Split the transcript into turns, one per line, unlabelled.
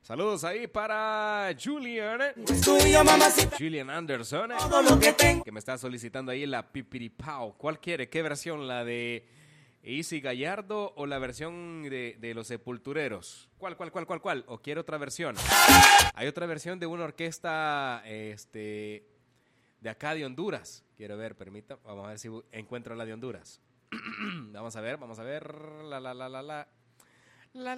Saludos ahí para Julian Anderson, que me está solicitando ahí la Pipiripao. ¿Cuál quiere? ¿Qué versión? ¿La de Easy Gallardo o la versión de Los Sepultureros? ¿Cuál? ¿O quiere otra versión? Hay otra versión de una orquesta de acá de Honduras. Quiero ver, permita. Vamos a ver si encuentro la de Honduras. Vamos a ver. La.